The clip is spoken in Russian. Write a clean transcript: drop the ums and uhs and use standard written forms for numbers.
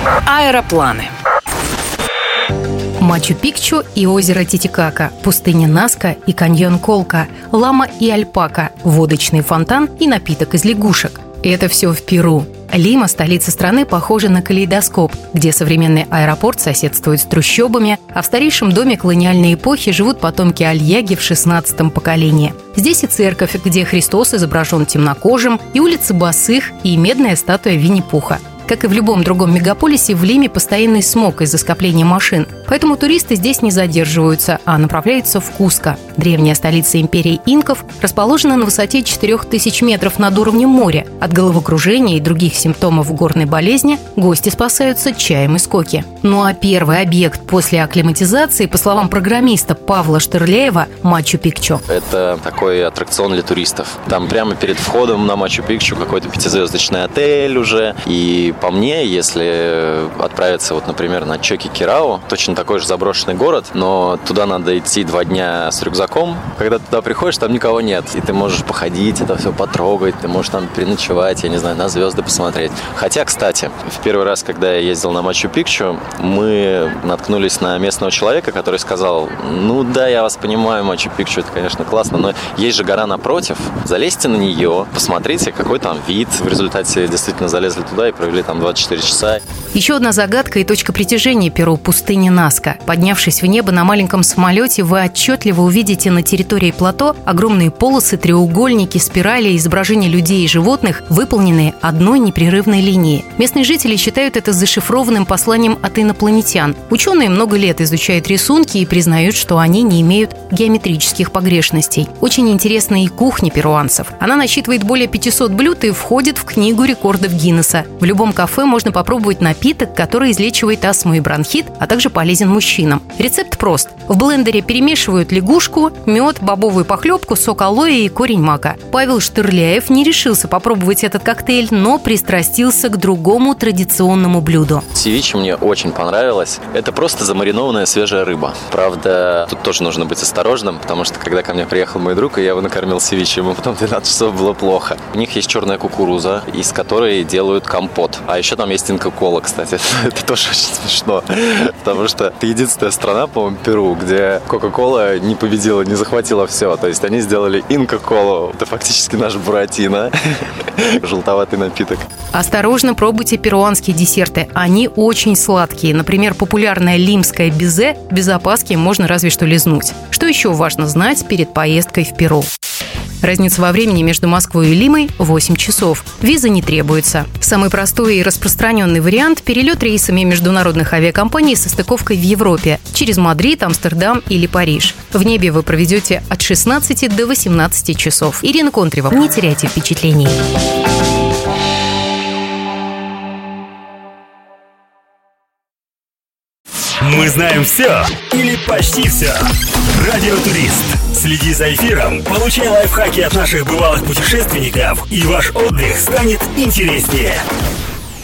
Аэропланы. Мачу-Пикчу и озеро Титикака, пустыня Наска и каньон Колка, лама и альпака, водочный фонтан и напиток из лягушек. Это все в Перу. Лима, столица страны, похожа на калейдоскоп, где современный аэропорт соседствует с трущобами, а в старейшем доме колониальной эпохи живут потомки альяги в 16-м поколении. Здесь и церковь, где Христос изображен темнокожим, и улицы босых, и медная статуя Винни-Пуха. Как и в любом другом мегаполисе, в Лиме постоянный смог из-за скопления машин. Поэтому туристы здесь не задерживаются, а направляются в Куско. Древняя столица империи инков расположена на высоте 4000 метров над уровнем моря. От головокружения и других симптомов горной болезни гости спасаются чаем из коки. Ну а первый объект после акклиматизации, по словам программиста Павла Штырляева, Мачу-Пикчу. Это такой аттракцион для туристов. Там прямо перед входом на Мачу-Пикчу какой-то 5-звездочный отель уже. И по мне, если отправиться, вот, например, на Чоки-Кирау, точно такой же заброшенный город, но туда надо идти 2 дня с рюкзаком. Когда ты туда приходишь, там никого нет. И ты можешь походить, это все потрогать, ты можешь там переночевать, я не знаю, на звезды посмотреть. Хотя, кстати, в первый раз, когда я ездил на Мачу-Пикчу, мы наткнулись на местного человека, который сказал: ну да, я вас понимаю, Мачу-Пикчу, это, конечно, классно, но есть же гора напротив, залезьте на нее, посмотрите, какой там вид. В результате действительно залезли туда и провели там 24 часа. Еще одна загадка и точка притяжения Перу – пустыня Наска. Поднявшись в небо на маленьком самолете, вы отчетливо увидите на территории плато огромные полосы, треугольники, спирали, изображения людей и животных, выполненные одной непрерывной линией. Местные жители считают это зашифрованным посланием от инопланетян. Ученые много лет изучают рисунки и признают, что они не имеют геометрических погрешностей. Очень интересна и кухня перуанцев. Она насчитывает более 500 блюд и входит в книгу рекордов Гиннесса. В любом кафе можно попробовать напиток, который излечивает астму и бронхит, а также полезен мужчинам. Рецепт прост. В блендере перемешивают лягушку, мед, бобовую похлебку, сок алоэ и корень мака. Павел Штырляев не решился попробовать этот коктейль, но пристрастился к другому традиционному блюду. Севиче мне очень понравилось. Это просто замаринованная свежая рыба. Правда, тут тоже нужно быть осторожным, потому что когда ко мне приехал мой друг, и я его накормил севиче, ему потом 12 часов было плохо. У них есть черная кукуруза, из которой делают компот. А еще там есть инка-кола, кстати. Это тоже очень смешно. Потому что это единственная страна, по-моему, Перу, где Кока-кола не победила, не захватила все. То есть они сделали инка-колу. Это фактически наш буратино. Желтоватый напиток. Осторожно пробуйте перуанские десерты. Они очень сладкие. Например, популярное лимское безе без опаски можно разве что лизнуть. Что еще важно знать перед поездкой в Перу? Разница во времени между Москвой и Лимой – 8 часов. Виза не требуется. Самый простой и распространенный вариант – перелет рейсами международных авиакомпаний со стыковкой в Европе через Мадрид, Амстердам или Париж. В небе вы проведете от 16 до 18 часов. Ирина Контрева. Не теряйте впечатлений. Мы знаем все или почти все. Радиотурист. Следи за эфиром, получай лайфхаки от наших бывалых путешественников, и ваш отдых станет интереснее.